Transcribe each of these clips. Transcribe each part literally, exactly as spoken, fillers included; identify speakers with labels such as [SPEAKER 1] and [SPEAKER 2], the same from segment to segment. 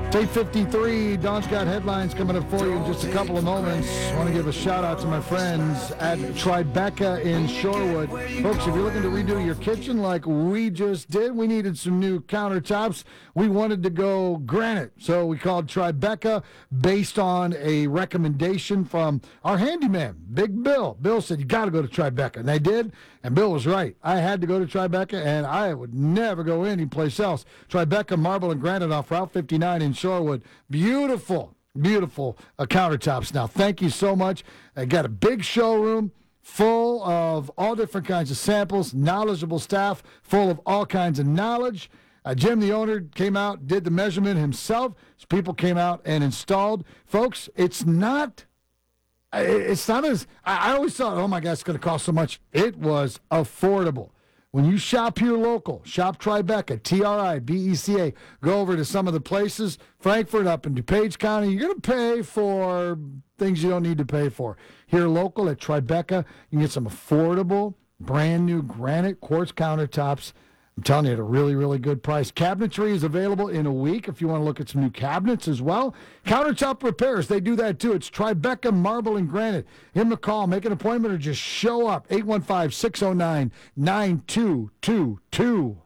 [SPEAKER 1] It's eight fifty-three. Don's got headlines coming up for you in just a couple of moments. I want to give a shout out to my friends at Tribeca in Shorewood. Folks, if you're looking to redo your kitchen like we just did, we needed some new countertops. We wanted to go granite, so we called Tribeca based on a recommendation from our handyman, Big Bill. Bill said, you got to go to Tribeca, and I did, and Bill was right. I had to go to Tribeca, and I would never go anyplace else. Tribeca Marble and Granite off Route fifty-nine in Shorewood. Beautiful, beautiful uh, countertops. Now, thank you so much. I got a big showroom full of all different kinds of samples, knowledgeable staff, full of all kinds of knowledge. Uh, Jim, the owner, came out, did the measurement himself. So people came out and installed. Folks, it's not, it's not as, I, I always thought, oh my God, it's going to cost so much. It was affordable. When you shop here local, shop Tribeca, T R I B E C A, go over to some of the places, Frankfort up in DuPage County, you're going to pay for things you don't need to pay for. Here local at Tribeca, you can get some affordable, brand new granite quartz countertops. I'm telling you, at a really, really good price. Cabinetry is available in a week if you want to look at some new cabinets as well. Countertop repairs, they do that too. It's Tribeca Marble and Granite. Give them a call, make an appointment, or just show up. eight one five, six oh nine, nine two two two.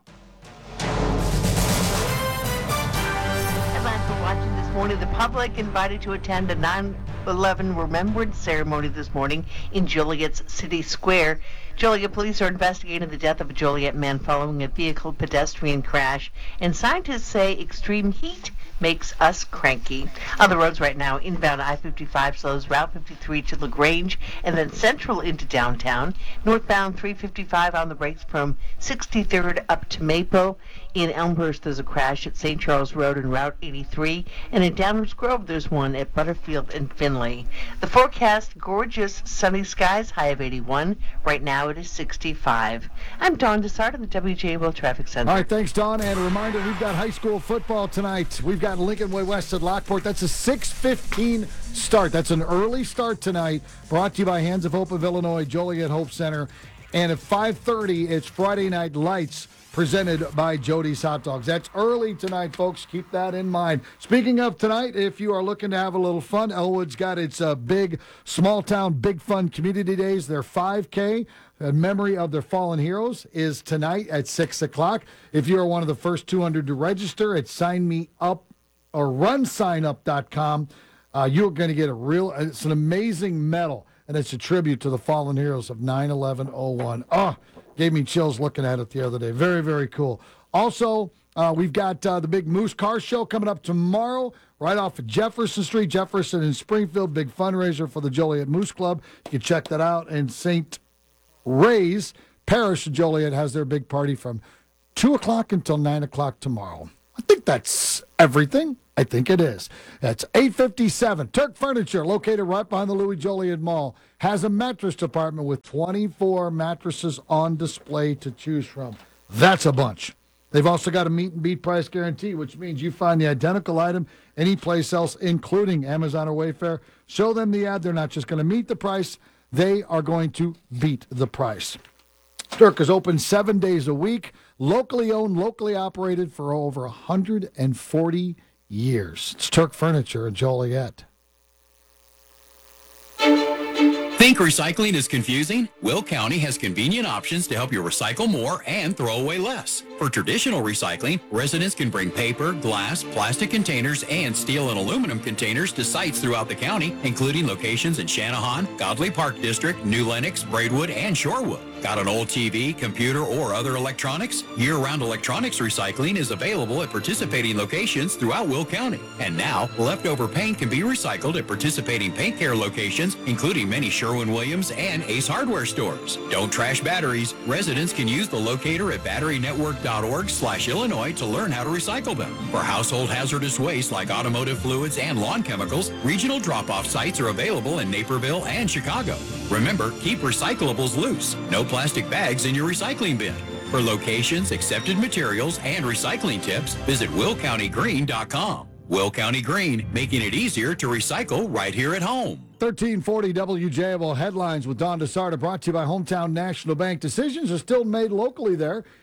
[SPEAKER 2] Headlines we're watching this morning. The public invited to attend a nine eleven remembrance ceremony this morning in Joliet's City Square. Joliet police are investigating the death of a Joliet man following a vehicle pedestrian crash, and scientists say extreme heat makes us cranky. On the roads right now, inbound I fifty-five slows Route fifty-three to LaGrange and then central into downtown. Northbound three fifty-five on the brakes from sixty-third up to Maple. In Elmhurst, there's a crash at Saint Charles Road and Route eighty-three. And in Downers Grove, there's one at Butterfield and Finley. The forecast, gorgeous sunny skies, high of eighty-one. Right now it is sixty-five. I'm Dawn Desart of the W J Will Traffic Center.
[SPEAKER 1] All right, thanks, Dawn. And a reminder, we've got high school football tonight. We've got Lincoln Way West at Lockport. That's a six fifteen start. That's an early start tonight. Brought to you by Hands of Hope of Illinois, Joliet Hope Center. And at five thirty, it's Friday Night Lights, presented by Jody's Hot Dogs. That's early tonight, folks. Keep that in mind. Speaking of tonight, if you are looking to have a little fun, Elwood's got its uh, big small town big fun community days. Their five K, in memory of their fallen heroes, is tonight at six o'clock. If you are one of the first two hundred to register at Sign Me Up or run sign up dot com, uh, you're going to get a real, it's an amazing medal, and it's a tribute to the fallen heroes of nine eleven oh one. Oh, gave me chills looking at it the other day. Very, very cool. Also, uh, we've got uh, the big Moose Car Show coming up tomorrow right off of Jefferson Street, Jefferson and Springfield. Big fundraiser for the Joliet Moose Club. You can check that out. And Saint Ray's Parish of Joliet has their big party from two o'clock until nine o'clock tomorrow. I think that's everything. I think it is. That's eight fifty-seven. Turk Furniture, located right behind the Louis Joliet Mall, has a mattress department with twenty-four mattresses on display to choose from. That's a bunch. They've also got a meet and beat price guarantee, which means you find the identical item anyplace else, including Amazon or Wayfair. Show them the ad. They're not just going to meet the price. They are going to beat the price. Turk is open seven days a week, locally owned, locally operated for over one hundred forty years. It's Turk Furniture in Joliet.
[SPEAKER 3] Think recycling is confusing? Will County has convenient options to help you recycle more and throw away less. For traditional recycling, residents can bring paper, glass, plastic containers, and steel and aluminum containers to sites throughout the county, including locations in Channahon, Godley Park District, New Lenox, Braidwood, and Shorewood. Got an old T V, computer, or other electronics? Year-round electronics recycling is available at participating locations throughout Will County. And now, leftover paint can be recycled at participating paint care locations, including many Sherwin-Williams and Ace Hardware stores. Don't trash batteries. Residents can use the locator at battery network dot org slash Illinois to learn how to recycle them. For household hazardous waste like automotive fluids and lawn chemicals, regional drop-off sites are available in Naperville and Chicago. Remember, keep recyclables loose. No plastic bags in your recycling bin. For locations, accepted materials, and recycling tips, visit will county green dot com. Will County Green, making it easier to recycle right here at home.
[SPEAKER 1] thirteen forty W J M O headlines with Don DeSarda, brought to you by Hometown National Bank. Decisions are still made locally there.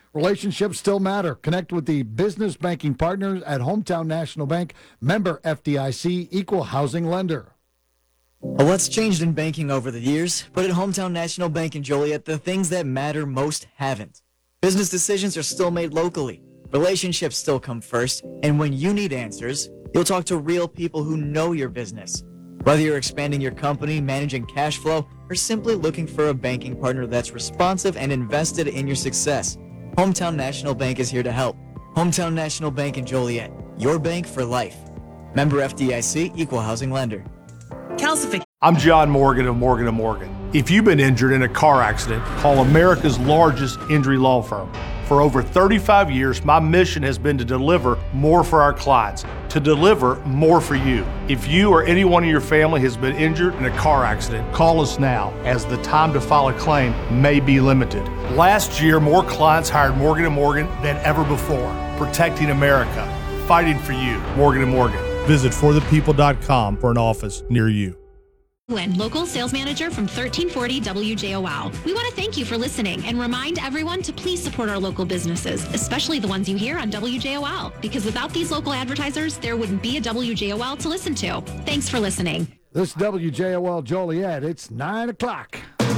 [SPEAKER 1] Relationships still matter. Connect with the business banking partners at Hometown National Bank, member F D I C, equal housing lender.
[SPEAKER 4] A lot's changed in banking over the years, but at Hometown National Bank in Joliet, the things that matter most haven't. Business decisions are still made locally. Relationships still come first, and when you need answers, you'll talk to real people who know your business. Whether you're expanding your company, managing cash flow, or simply looking for a banking partner that's responsive and invested in your success, Hometown National Bank is here to help. Hometown National Bank in Joliet, your bank for life. Member F D I C, equal housing lender.
[SPEAKER 5] Calcific.
[SPEAKER 6] I'm John Morgan of Morgan and Morgan. If you've been injured in a car accident, call America's largest injury law firm. For over thirty-five years, my mission has been to deliver more for our clients, to deliver more for you. If you or anyone in your family has been injured in a car accident, call us now, as the time to file a claim may be limited. Last year, more clients hired Morgan and Morgan than ever before, protecting America, fighting for you. Morgan and Morgan. Visit for the people dot com for an office near you.
[SPEAKER 7] Lynn, local sales manager from thirteen forty W J O L. We want to thank you for listening and remind everyone to please support our local businesses, especially the ones you hear on W J O L, because without these local advertisers, there wouldn't be a W J O L to listen to. Thanks for listening.
[SPEAKER 1] This W J O L Joliet, it's nine o'clock.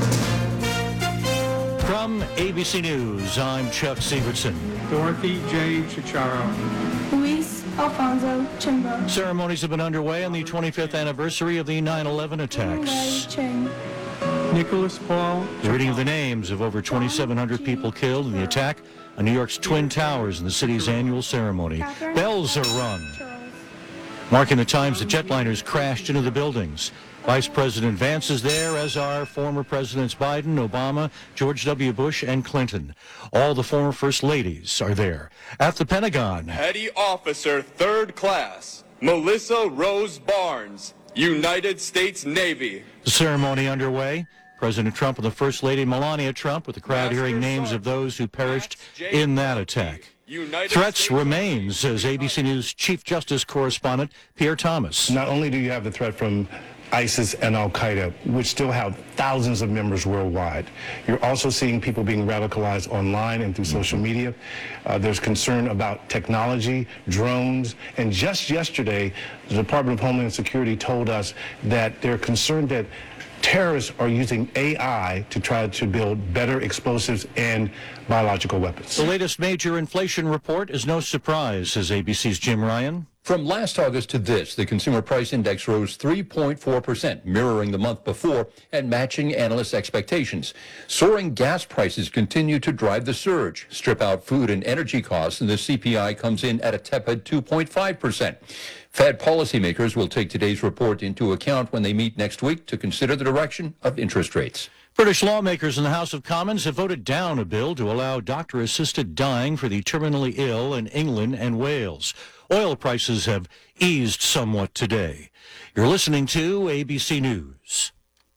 [SPEAKER 8] From A B C News, I'm Chuck Sievertson.
[SPEAKER 9] Dorothy J. Chicharo.
[SPEAKER 10] Luis Alfonso Chimba.
[SPEAKER 8] Ceremonies have been underway on the twenty-fifth anniversary of the nine eleven attacks.
[SPEAKER 10] Ching.
[SPEAKER 9] Nicholas Paul.
[SPEAKER 8] The reading of the names of over twenty-seven hundred people killed in the attack on New York's Twin Towers in the city's annual ceremony. Bells are rung, marking the times the jetliners crashed into the buildings. Vice President Vance is there, as are former Presidents Biden, Obama, George W. Bush, and Clinton. All the former First Ladies are there. At the Pentagon,
[SPEAKER 11] Petty Officer Third Class Melissa Rose Barnes, United States Navy.
[SPEAKER 8] The ceremony underway. President Trump and the First Lady Melania Trump, with the crowd hearing names of those who perished in that attack.
[SPEAKER 11] United
[SPEAKER 8] Threats
[SPEAKER 11] States
[SPEAKER 8] remain, says A B C News Chief Justice correspondent Pierre Thomas.
[SPEAKER 12] Not only do you have the threat from ISIS and Al-Qaeda, which still have thousands of members worldwide. You're also seeing people being radicalized online and through social media. Uh, there's concern about technology, drones, and just yesterday, the Department of Homeland Security told us that they're concerned that terrorists are using A I to try to build better explosives and biological weapons.
[SPEAKER 8] The latest major inflation report is no surprise, says A B C's Jim Ryan.
[SPEAKER 13] From last August to this, the Consumer Price Index rose three point four percent, mirroring the month before and matching analysts' expectations. Soaring gas prices continue to drive the surge. Strip out food and energy costs, and the C P I comes in at a tepid two point five percent. Fed policymakers will take today's report into account when they meet next week to consider the direction of interest rates.
[SPEAKER 8] British lawmakers in the House of Commons have voted down a bill to allow doctor-assisted dying for the terminally ill in England and Wales. Oil prices have eased somewhat today. You're listening to A B C News.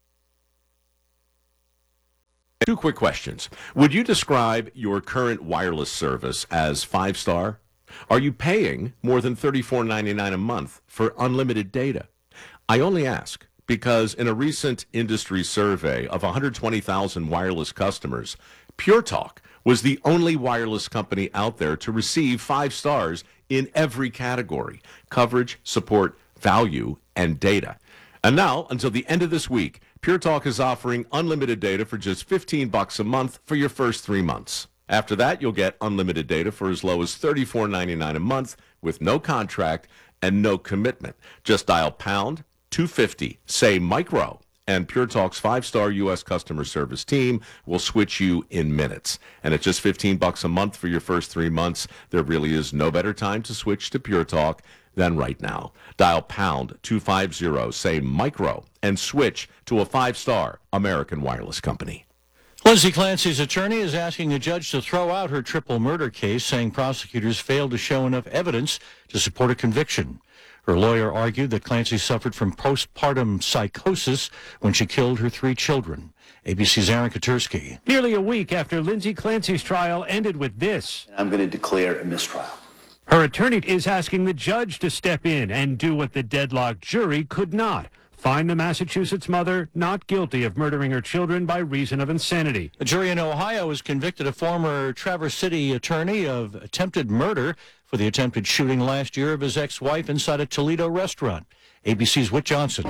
[SPEAKER 14] Two quick questions. Would you describe your current wireless service as five-star? Are you paying more than thirty-four ninety-nine a month for unlimited data? I only ask because in a recent industry survey of one hundred twenty thousand wireless customers, Pure Talk was the only wireless company out there to receive five stars in every category: coverage, support, value, and data. And now, until the end of this week, Pure Talk is offering unlimited data for just fifteen bucks a month for your first three months. After that, you'll get unlimited data for as low as thirty-four ninety-nine a month with no contract and no commitment. Just dial pound two fifty, say micro, and Pure Talk's five-star U S customer service team will switch you in minutes. And at just fifteen bucks a month for your first three months, there really is no better time to switch to Pure Talk than right now. Dial pound two fifty, say micro, and switch to a five-star American wireless company.
[SPEAKER 8] Lindsay Clancy's attorney is asking a judge to throw out her triple murder case, saying prosecutors failed to show enough evidence to support a conviction. Her lawyer argued that Clancy suffered from postpartum psychosis when she killed her three children. A B C's Aaron Katursky.
[SPEAKER 15] Nearly a week after Lindsay Clancy's trial ended with this.
[SPEAKER 16] I'm going to declare a mistrial.
[SPEAKER 15] Her attorney is asking the judge to step in and do what the deadlocked jury could not. find the Massachusetts mother not guilty of murdering her children by reason of insanity.
[SPEAKER 8] A jury in Ohio has convicted a former Traverse City attorney of attempted murder for the attempted shooting last year of his ex-wife inside a Toledo restaurant. A B C's Whit Johnson.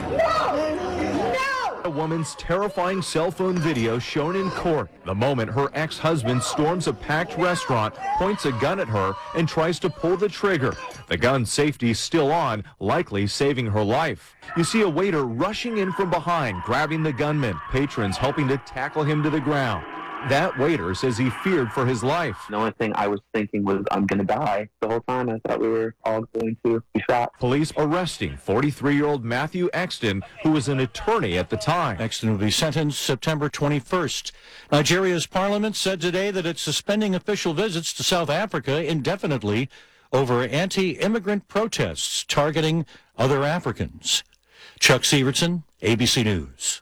[SPEAKER 5] A woman's terrifying cell phone video shown in court. The moment her ex-husband storms a packed restaurant, points a gun at her, and tries to pull the trigger. The gun's safety still on, likely saving her life. You see a waiter rushing in from behind, grabbing the gunman, patrons helping to tackle him to the ground. That waiter says he feared for his life.
[SPEAKER 16] The only thing I was thinking was, I'm going to die. The whole time I thought we were all going to be shot.
[SPEAKER 5] Police arresting forty-three-year-old Matthew Exton, who was an attorney at the time.
[SPEAKER 8] Exton will be sentenced September twenty-first. Nigeria's parliament said today that it's suspending official visits to South Africa indefinitely over anti-immigrant protests targeting other Africans. Chuck Severson, A B C News.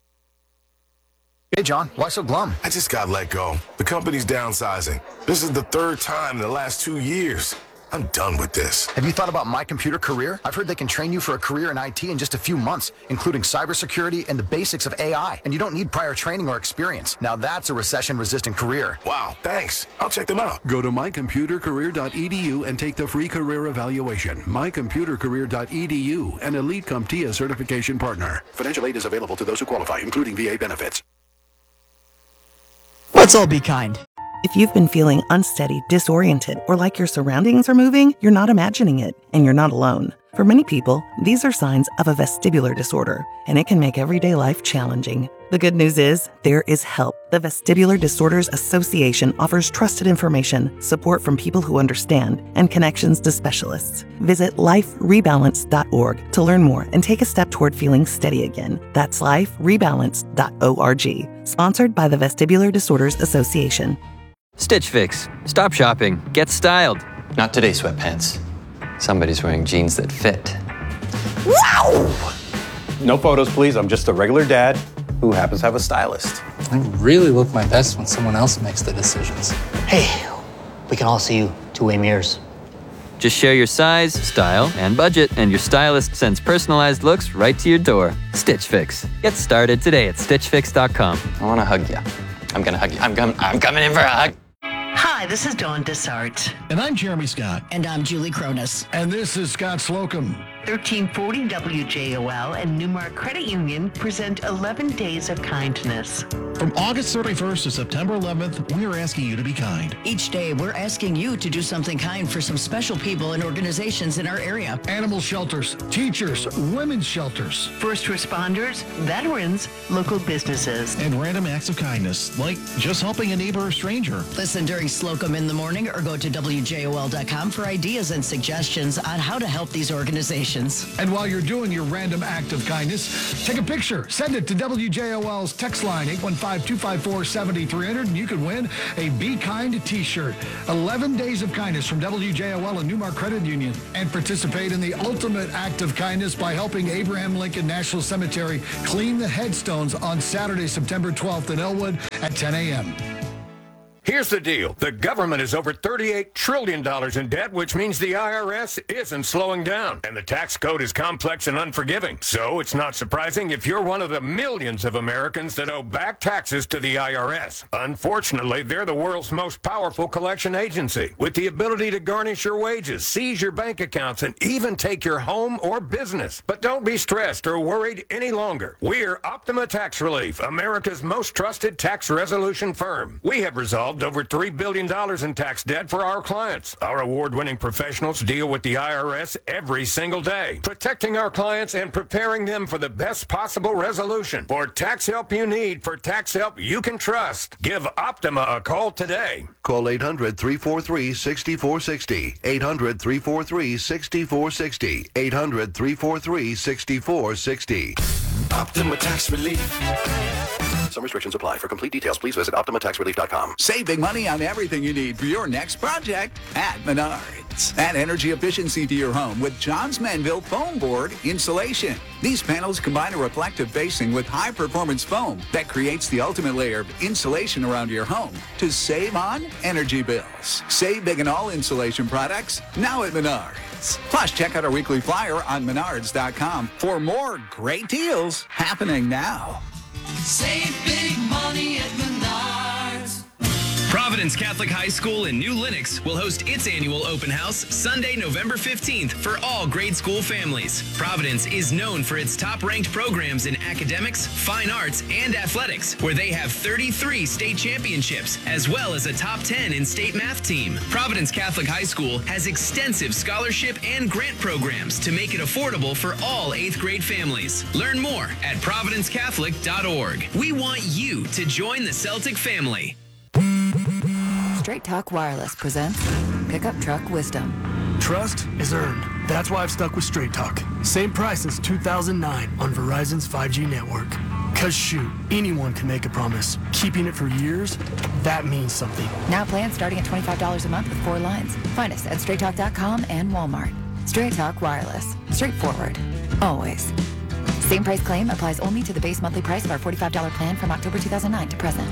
[SPEAKER 17] Hey, John, why so glum?
[SPEAKER 18] I just got let go. The company's downsizing. This is the third time in the last two years. I'm done with this.
[SPEAKER 17] Have you thought about My Computer Career? I've heard they can train you for a career in I T in just a few months, including cybersecurity and the basics of A I. And you don't need prior training or experience. Now that's a recession-resistant career.
[SPEAKER 18] Wow, thanks. I'll check them out.
[SPEAKER 19] Go to my computer career dot e d u and take the free career evaluation. my computer career dot e d u, an Elite CompTIA certification partner. Financial aid is available to those who qualify, including V A benefits.
[SPEAKER 4] Let's all be kind.
[SPEAKER 20] If you've been feeling unsteady, disoriented, or like your surroundings are moving, you're not imagining it, and you're not alone. For many people, these are signs of a vestibular disorder, and it can make everyday life challenging. The good news is, there is help. The Vestibular Disorders Association offers trusted information, support from people who understand, and connections to specialists. Visit life rebalance dot org to learn more and take a step toward feeling steady again. That's life rebalance dot org. Sponsored by the Vestibular Disorders Association.
[SPEAKER 21] Stitch Fix. Stop shopping. Get styled. Not today, sweatpants. Somebody's wearing jeans that fit.
[SPEAKER 22] Wow! No photos, please. I'm just a regular dad who happens to have a stylist.
[SPEAKER 23] I really look my best when someone else makes the decisions.
[SPEAKER 24] Hey, we can all see you two-way mirrors.
[SPEAKER 21] Just share your size, style, and budget, and your stylist sends personalized looks right to your door. Stitch Fix. Get started today at stitch fix dot com. I want to hug you. I'm going to hug you. I'm, com- I'm coming in for a hug.
[SPEAKER 2] Hi, this is Dawn Dessart.
[SPEAKER 1] And I'm Jeremy Scott.
[SPEAKER 2] And I'm Julie Cronus.
[SPEAKER 1] And this is Scott Slocum.
[SPEAKER 2] thirteen forty W J O L and Newmark Credit Union present eleven Days of Kindness.
[SPEAKER 25] From August thirty-first to September eleventh, we are asking you to be kind.
[SPEAKER 26] Each day, we're asking you to do something kind for some special people and organizations in our area.
[SPEAKER 1] Animal shelters, teachers, women's shelters,
[SPEAKER 2] first responders, veterans, local businesses.
[SPEAKER 25] And random acts of kindness, like just helping a neighbor or stranger.
[SPEAKER 26] Listen during Slocum in the morning or go to W J O L dot com for ideas and suggestions on how to help these organizations.
[SPEAKER 1] And while you're doing your random act of kindness, take a picture, send it to W J O L's text line, eight one five, two five four, seven three zero zero, and you could win a Be Kind t-shirt. eleven Days of Kindness from W J O L and Newmark Credit Union. And participate in the ultimate act of kindness by helping Abraham Lincoln National Cemetery clean the headstones on Saturday, September twelfth in Elwood at ten a.m.
[SPEAKER 27] Here's the deal. The government is over thirty-eight trillion dollars in debt, which means the I R S isn't slowing down. And the tax code is complex and unforgiving. So it's not surprising if you're one of the millions of Americans that owe back taxes to the I R S. Unfortunately, they're the world's most powerful collection agency, with the ability to garnish your wages, seize your bank accounts, and even take your home or business. But don't be stressed or worried any longer. We're Optima Tax Relief, America's most trusted tax resolution firm. We have resolved over three billion dollars in tax debt for our clients. Our award-winning professionals deal with the I R S every single day, protecting our clients and preparing them for the best possible resolution. For tax help you need, for tax help you can trust, give Optima a call today.
[SPEAKER 19] Call eight hundred, three four three, six four six zero, eight hundred, three four three, six four six zero, eight hundred, three four three, six four six zero.
[SPEAKER 18] Optima Tax Relief.
[SPEAKER 19] Some restrictions apply. For complete details, please visit optima tax relief dot com.
[SPEAKER 28] Save big money on everything you need for your next project at Menards. Add energy efficiency to your home with Johns Manville Foam Board Insulation. These panels combine a reflective facing with high-performance foam that creates the ultimate layer of insulation around your home to save on energy bills. Save big on all insulation products now at Menards. Menards. Plus, check out our weekly flyer on menards dot com for more great deals happening now.
[SPEAKER 3] Save big money at Menards.
[SPEAKER 6] Providence Catholic High School in New Lenox will host its annual open house Sunday, November fifteenth for all grade school families. Providence is known for its top-ranked programs in academics, fine arts, and athletics, where they have thirty-three state championships, as well as a top ten in state math team. Providence Catholic High School has extensive scholarship and grant programs to make it affordable for all eighth grade families. Learn more at providence catholic dot org. We want you to join the Celtic family.
[SPEAKER 7] Straight Talk Wireless presents Pickup Truck Wisdom.
[SPEAKER 9] Trust is earned. That's why I've stuck with Straight Talk. Same price since two thousand nine on Verizon's five G network. Cause shoot, anyone can make a promise. Keeping it for years, that means something.
[SPEAKER 7] Now plans starting at twenty-five dollars a month with four lines. Find us at straight talk dot com and Walmart. Straight Talk Wireless. Straightforward. Always. Same price claim applies only to the base monthly price of our forty-five dollars plan from October two thousand nine to present.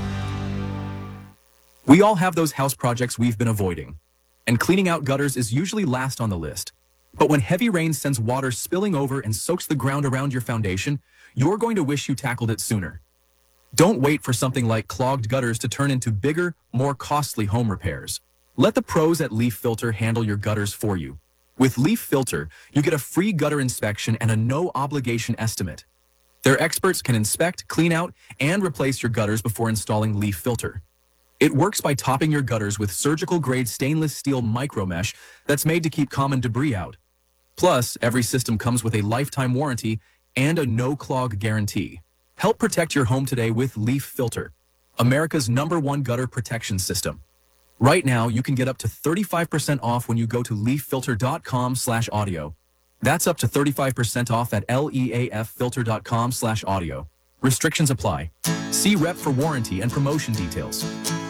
[SPEAKER 10] We all have those house projects we've been avoiding, and cleaning out gutters is usually last on the list. But when heavy rain sends water spilling over and soaks the ground around your foundation, you're going to wish you tackled it sooner. Don't wait for something like clogged gutters to turn into bigger, more costly home repairs. Let the pros at Leaf Filter handle your gutters for you. With Leaf Filter, you get a free gutter inspection and a no-obligation estimate. Their experts can inspect, clean out, and replace your gutters before installing Leaf Filter. It works by topping your gutters with surgical-grade stainless steel micromesh that's made to keep common debris out. Plus, every system comes with a lifetime warranty and a no-clog guarantee. Help protect your home today with Leaf Filter, America's number one gutter protection system. Right now, you can get up to thirty-five percent off when you go to leaf filter dot com slash audio. That's up to thirty-five percent off at leaf filter dot com slash audio. Restrictions apply. See Rep for warranty and promotion details.